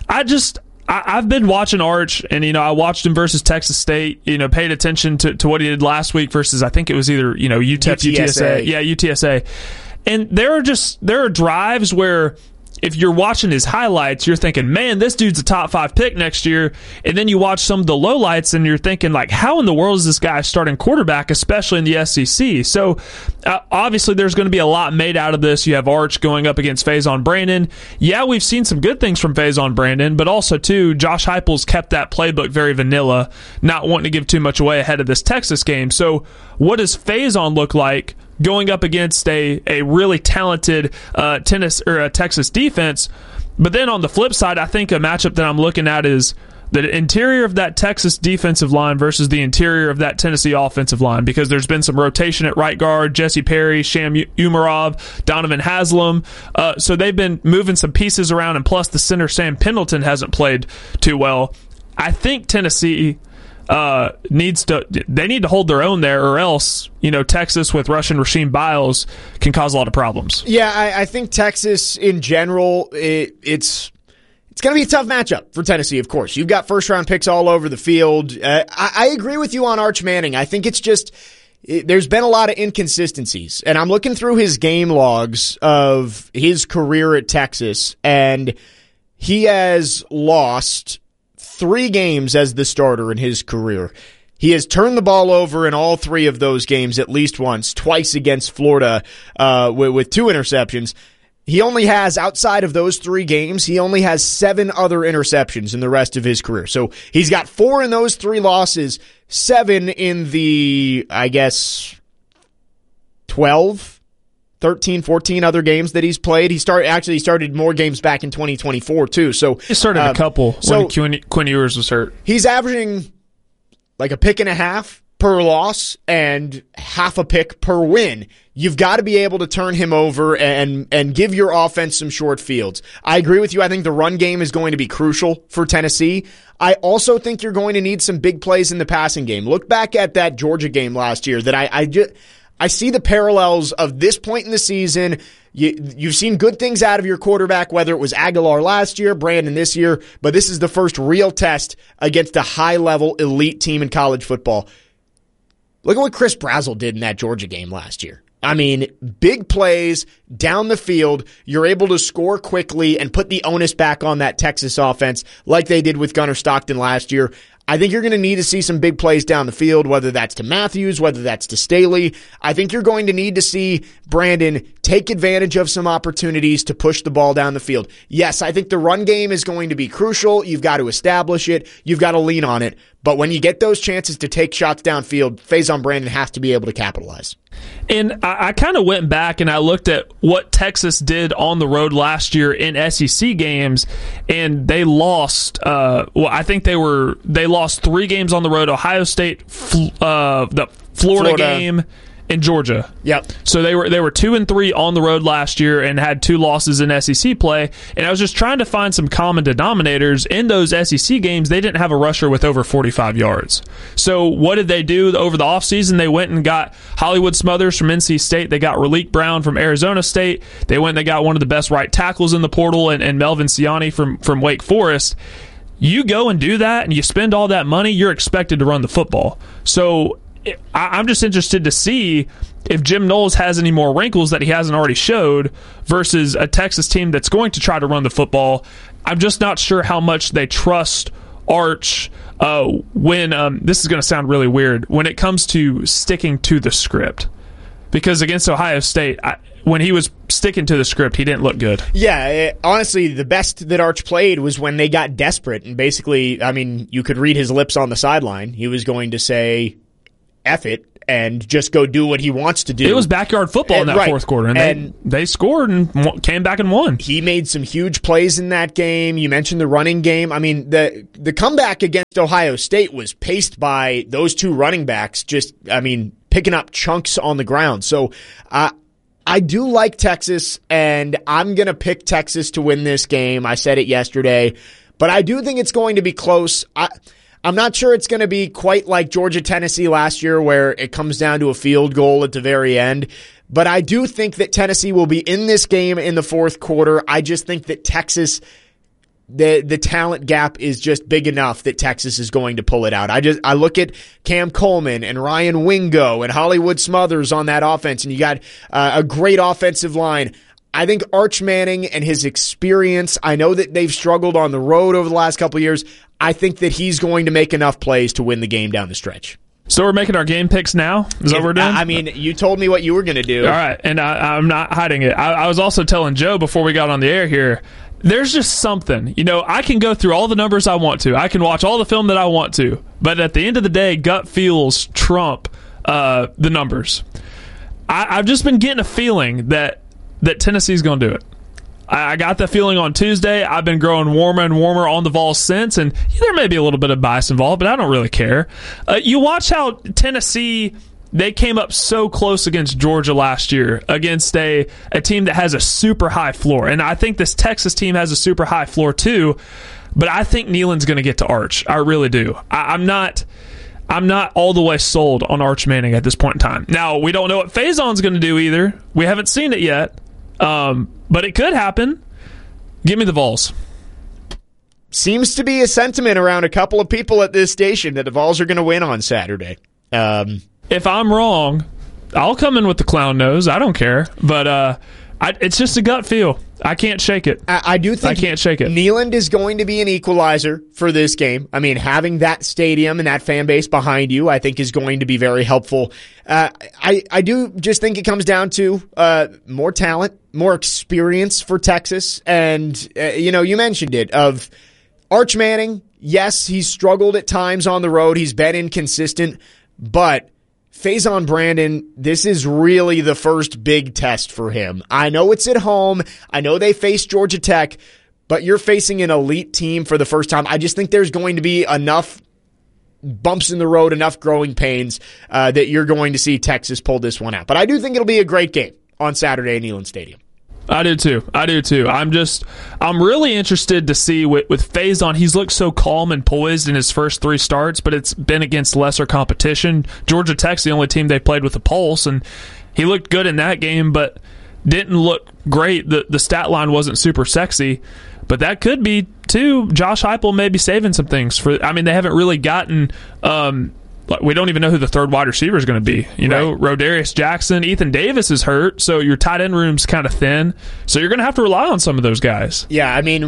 I've been watching Arch, and I watched him versus Texas State. Paid attention to what he did last week versus, I think it was either UTEP, UTSA. Yeah, UTSA. And there are drives where, if you're watching his highlights, you're thinking, man, this dude's a top 5 pick next year. And then you watch some of the lowlights and you're thinking, like, how in the world is this guy starting quarterback, especially in the SEC? So obviously there's going to be a lot made out of this. You have Arch going up against Faison Brandon. Yeah, we've seen some good things from Faison Brandon, but also, too, Josh Heupel's kept that playbook very vanilla, not wanting to give too much away ahead of this Texas game. So what does Faison look like going up against a really talented Texas defense? But then on the flip side, I think a matchup that I'm looking at is the interior of that Texas defensive line versus the interior of that Tennessee offensive line, because there's been some rotation at right guard, Jesse Perry, Sham Umarov, Donovan Haslam. So they've been moving some pieces around, and plus the center Sam Pendleton hasn't played too well. I think Tennessee need to hold their own there, or else Texas with Russian Rasheem Biles can cause a lot of problems. Yeah, I think Texas in general, it's going to be a tough matchup for Tennessee. Of course, you've got first round picks all over the field. I agree with you on Arch Manning. I think it's just there's been a lot of inconsistencies, and I'm looking through his game logs of his career at Texas, and he has lost 3 games as the starter in his career. He has turned the ball over in all 3 of those games at least once, twice against Florida with 2 interceptions. He only has, outside of those 3 games, he only has 7 other interceptions in the rest of his career. So he's got 4 in those 3 losses, 7 in the, 13, 14 other games that he's played. He started more games back in 2024 too. So he started a couple when Quinn Ewers was hurt. He's averaging like a pick and a half per loss and half a pick per win. You've got to be able to turn him over and give your offense some short fields. I agree with you. I think the run game is going to be crucial for Tennessee. I also think you're going to need some big plays in the passing game. Look back at that Georgia game last year that I see the parallels of this point in the season. You've seen good things out of your quarterback, whether it was Aguilar last year, Brandon this year, but this is the first real test against a high-level elite team in college football. Look at what Chris Brazzell did in that Georgia game last year. I mean, big plays down the field. You're able to score quickly and put the onus back on that Texas offense like they did with Gunnar Stockton last year. I think you're going to need to see some big plays down the field, whether that's to Matthews, whether that's to Staley. I think you're going to need to see Brandon take advantage of some opportunities to push the ball down the field. Yes, I think the run game is going to be crucial. You've got to establish it. You've got to lean on it. But when you get those chances to take shots downfield, Faison Brandon has to be able to capitalize. And I kind of went back and I looked at what Texas did on the road last year in SEC games, and they lost. I think they lost 3 games on the road: Ohio State, the Florida game, and Georgia. Yep. So they were 2-3 on the road last year and had 2 losses in SEC play. And I was just trying to find some common denominators in those SEC games. They didn't have a rusher with over 45 yards. So what did they do over the offseason? They went and got Hollywood Smothers from NC State. They got Raleek Brown from Arizona State. They went and they got one of the best right tackles in the portal and Melvin Siani from Wake Forest. You go and do that and you spend all that money, you're expected to run the football. So I'm just interested to see if Jim Knowles has any more wrinkles that he hasn't already showed versus a Texas team that's going to try to run the football. I'm just not sure how much they trust Arch when this is going to sound really weird, when it comes to sticking to the script. Because against Ohio State, when he was sticking to the script, he didn't look good. Yeah, honestly, the best that Arch played was when they got desperate. And basically, I mean, you could read his lips on the sideline. He was going to say, F it, and just go do what he wants to do. It was backyard football in that fourth quarter, and they scored and came back and won. He made some huge plays in that game. You mentioned the running game. I mean, the comeback against Ohio State was paced by those two running backs picking up chunks on the ground. So I do like Texas, and I'm going to pick Texas to win this game. I said it yesterday, but I do think it's going to be close. I'm not sure it's going to be quite like Georgia-Tennessee last year where it comes down to a field goal at the very end. But I do think that Tennessee will be in this game in the fourth quarter. I just think that Texas, the talent gap is just big enough that Texas is going to pull it out. I look at Cam Coleman and Ryan Wingo and Hollywood Smothers on that offense, and you got a great offensive line. I think Arch Manning and his experience, I know that they've struggled on the road over the last couple of years. I think that he's going to make enough plays to win the game down the stretch. So we're making our game picks now? Is that what we're doing? I mean, you told me what you were going to do. All right, and I'm not hiding it. I was also telling Joe before we got on the air here, there's just something. I can go through all the numbers I want to. I can watch all the film that I want to. But at the end of the day, gut feels trump the numbers. I've just been getting a feeling that Tennessee's going to do it. I got that feeling on Tuesday. I've been growing warmer and warmer on the Vols since, and there may be a little bit of bias involved, but I don't really care. You watch how Tennessee, they came up so close against Georgia last year, against a team that has a super high floor. And I think this Texas team has a super high floor too, but I think Neyland's going to get to Arch. I really do. I'm not all the way sold on Arch Manning at this point in time. Now, we don't know what Faison's going to do either. We haven't seen it yet. But it could happen. Give me the Vols. Seems to be a sentiment around a couple of people at this station that the Vols are going to win on Saturday. If I'm wrong, I'll come in with the clown nose. I don't care. But it's just a gut feel. I can't shake it. I do think I can't shake it. Neyland is going to be an equalizer for this game. I mean, having that stadium and that fan base behind you, I think, is going to be very helpful. I do just think it comes down to more talent, more experience for Texas. And, you mentioned it, of Arch Manning. Yes, he's struggled at times on the road. He's been inconsistent. But Faison Brandon, this is really the first big test for him. I know it's at home. I know they face Georgia Tech, but you're facing an elite team for the first time. I just think there's going to be enough bumps in the road, enough growing pains that you're going to see Texas pull this one out. But I do think it'll be a great game on Saturday at Neyland Stadium. I do too. I'm really interested to see with Faison. He's looked so calm and poised in his first three starts, but it's been against lesser competition. Georgia Tech's the only team they played with a pulse, and he looked good in that game, but didn't look great. The stat line wasn't super sexy, but that could be too. Josh Heupel may be saving some things for. I mean, they haven't really gotten. We don't even know who the third wide receiver is going to be. Rodarius Jackson, Ethan Davis is hurt, so your tight end room's kind of thin. So you're going to have to rely on some of those guys. Yeah, I mean,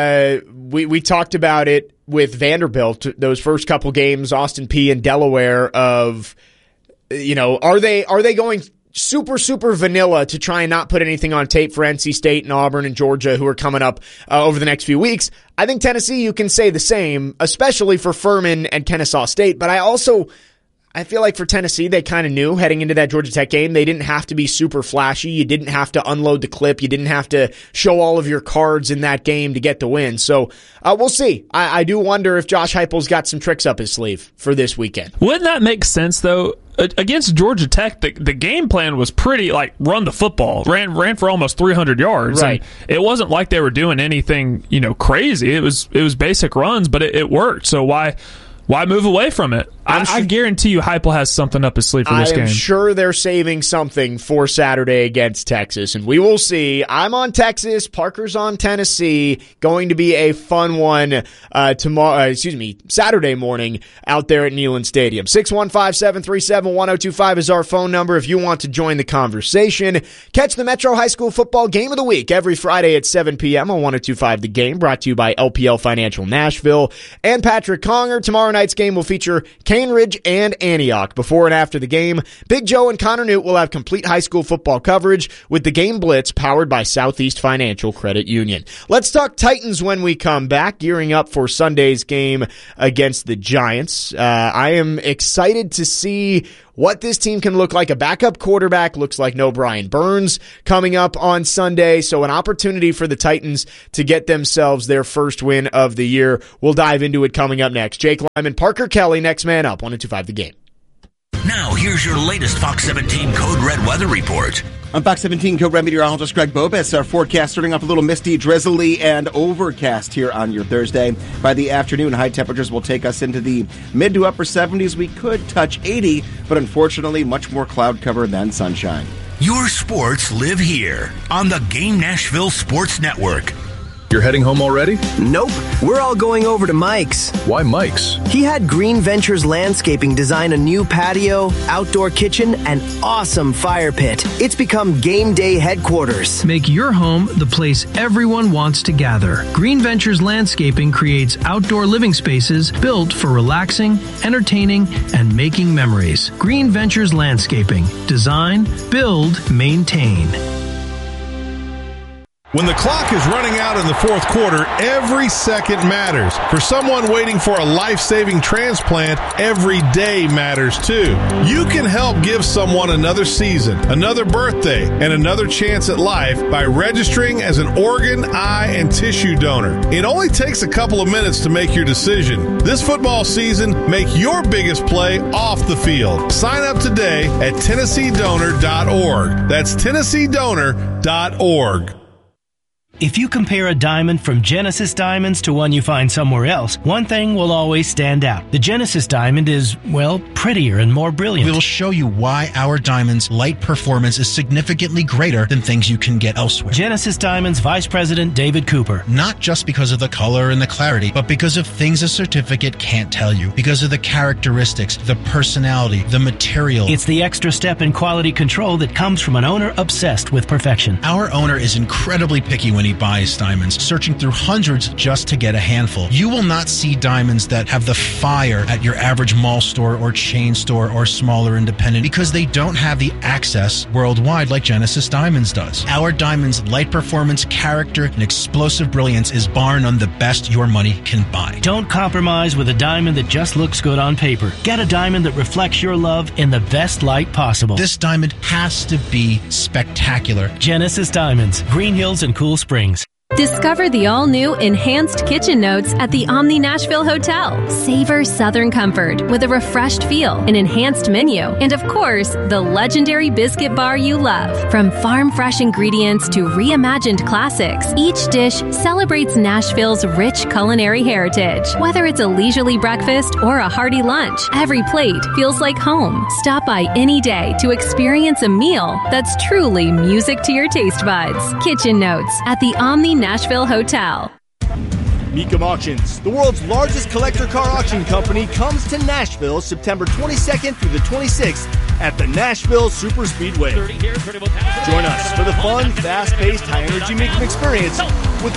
we talked about it with Vanderbilt, those first couple games, Austin Peay and Delaware, of, are they going super, super vanilla to try and not put anything on tape for NC State and Auburn and Georgia, who are coming up over the next few weeks? I think Tennessee, you can say the same, especially for Furman and Kennesaw State. But I feel like for Tennessee, they kind of knew heading into that Georgia Tech game, they didn't have to be super flashy. You didn't have to unload the clip. You didn't have to show all of your cards in that game to get the win. So we'll see. I do wonder if Josh Heupel's got some tricks up his sleeve for this weekend. Wouldn't that make sense, though? Against Georgia Tech, the game plan was pretty, run the football. Ran for almost 300 yards. Right. And it wasn't like they were doing anything, crazy. It was basic runs, but it worked. So why move away from it? I guarantee you Heupel has something up his sleeve for this game. I am sure they're saving something for Saturday against Texas, and we will see. I'm on Texas. Parker's on Tennessee. Going to be a fun one Saturday morning out there at Neyland Stadium. 615-737-1025 is our phone number if you want to join the conversation. Catch the Metro High School Football Game of the Week every Friday at 7 p.m. on 1025 The Game, brought to you by LPL Financial Nashville and Patrick Conger. Tomorrow night's game will feature Cane Ridge and Antioch. Before and after the game, Big Joe and Connor Newt will have complete high school football coverage with the Game Blitz powered by Southeast Financial Credit Union. Let's talk Titans when we come back, gearing up for Sunday's game against the Giants. I am excited to see what this team can look like. A backup quarterback, looks like no Brian Burns coming up on Sunday, so an opportunity for the Titans to get themselves their first win of the year. We'll dive into it coming up next. Jake Lyman, Parker Kelly, next man up, 1025 The Game. Now, here's your latest Fox 17 Code Red weather report. I'm Fox 17 Code Red meteorologist Greg Bobis. Our forecast starting off a little misty, drizzly, and overcast here on your Thursday. By the afternoon, high temperatures will take us into the mid to upper 70s. We could touch 80, but unfortunately, much more cloud cover than sunshine. Your sports live here on the Game Nashville Sports Network. You're heading home already? Nope. We're all going over to Mike's. Why Mike's? He had Green Ventures Landscaping design a new patio, outdoor kitchen, and awesome fire pit. It's become game day headquarters. Make your home the place everyone wants to gather. Green Ventures Landscaping creates outdoor living spaces built for relaxing, entertaining, and making memories. Green Ventures Landscaping. Design, build, maintain. When the clock is running out in the fourth quarter, every second matters. For someone waiting for a life-saving transplant, every day matters too. You can help give someone another season, another birthday, and another chance at life by registering as an organ, eye, and tissue donor. It only takes a couple of minutes to make your decision. This football season, make your biggest play off the field. Sign up today at TennesseeDonor.org. That's TennesseeDonor.org. If you compare a diamond from Genesis Diamonds to one you find somewhere else, one thing will always stand out. The Genesis diamond is, well, prettier and more brilliant. We'll show you why our diamond's light performance is significantly greater than things you can get elsewhere. Genesis Diamonds Vice President David Cooper. Not just because of the color and the clarity, but because of things a certificate can't tell you. Because of the characteristics, the personality, the material. It's the extra step in quality control that comes from an owner obsessed with perfection. Our owner is incredibly picky when he buys diamonds, searching through hundreds just to get a handful. You will not see diamonds that have the fire at your average mall store or chain store or smaller independent because they don't have the access worldwide like Genesis Diamonds does. Our diamond's light performance, character, and explosive brilliance is bar none the best your money can buy. Don't compromise with a diamond that just looks good on paper. Get a diamond that reflects your love in the best light possible. This diamond has to be spectacular. Genesis Diamonds, Green Hills and Cool Springs. Discover the all-new Enhanced Kitchen Notes at the Omni Nashville Hotel. Savor Southern comfort with a refreshed feel, an enhanced menu, and of course, the legendary biscuit bar you love. From farm-fresh ingredients to reimagined classics, each dish celebrates Nashville's rich culinary heritage. Whether it's a leisurely breakfast or a hearty lunch, every plate feels like home. Stop by any day to experience a meal that's truly music to your taste buds. Kitchen Notes at the Omni Nashville Hotel. Mecum Auctions, the world's largest collector car auction company, comes to Nashville September 22nd through the 26th at the Nashville Super Speedway. Join us for the fun, fast-paced, high-energy Mecum experience with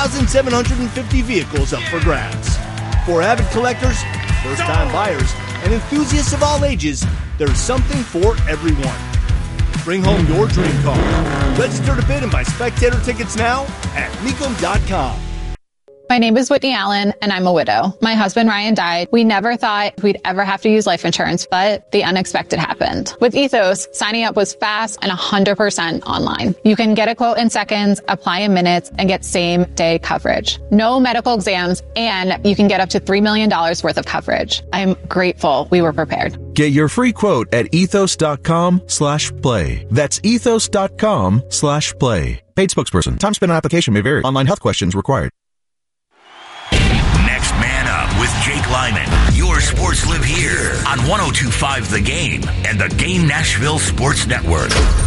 1,750 vehicles up for grabs. For avid collectors, first-time buyers, and enthusiasts of all ages, there's something for everyone. Bring home your dream car. Register to bid and buy spectator tickets now at Mecum.com. My name is Whitney Allen, and I'm a widow. My husband, Ryan, died. We never thought we'd ever have to use life insurance, but the unexpected happened. With Ethos, signing up was fast and 100% online. You can get a quote in seconds, apply in minutes, and get same-day coverage. No medical exams, and you can get up to $3 million worth of coverage. I'm grateful we were prepared. Get your free quote at ethos.com/play. That's ethos.com/play. Paid spokesperson. Time spent on application may vary. Online health questions required. Next man up with Jake Lyman. Your sports live here on 102.5 The Game and the Game Nashville Sports Network.